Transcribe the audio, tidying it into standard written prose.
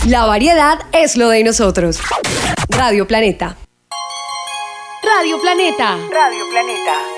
La variedad es lo de nosotros. Radio Planeta. Radio Planeta. Radio Planeta.